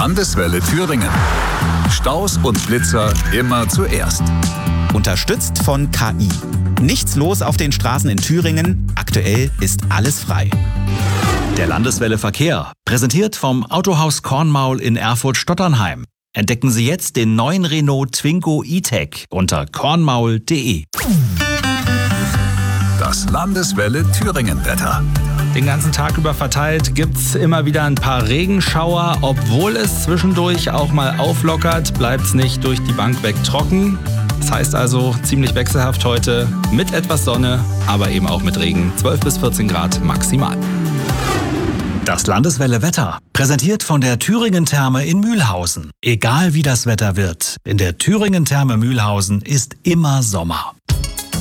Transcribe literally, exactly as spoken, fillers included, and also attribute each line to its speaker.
Speaker 1: Landeswelle Thüringen. Staus und Blitzer immer zuerst.
Speaker 2: Unterstützt von K I. Nichts los auf den Straßen in Thüringen. Aktuell ist alles frei.
Speaker 3: Der Landeswelle Verkehr, präsentiert vom Autohaus Kornmaul in Erfurt-Stotternheim. Entdecken Sie jetzt den neuen Renault Twingo E-Tech unter kornmaul punkt de.
Speaker 1: Das Landeswelle Thüringen-Wetter.
Speaker 4: Den ganzen Tag über verteilt gibt's immer wieder ein paar Regenschauer. Obwohl es zwischendurch auch mal auflockert, bleibt's nicht durch die Bank weg trocken. Das heißt also ziemlich wechselhaft heute mit etwas Sonne, aber eben auch mit Regen. zwölf bis vierzehn Grad maximal.
Speaker 3: Das Landeswelle Wetter, präsentiert von der Thüringen-Therme in Mühlhausen. Egal wie das Wetter wird, in der Thüringen-Therme Mühlhausen ist immer Sommer.